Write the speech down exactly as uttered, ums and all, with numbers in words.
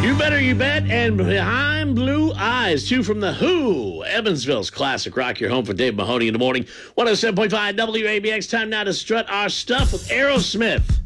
You Better You Bet and Behind Blue Eyes, two from The Who, Evansville's classic rock. Your home for Dave Mahoney in the morning. one oh seven point five W A B X. Time now to strut our stuff with Aerosmith.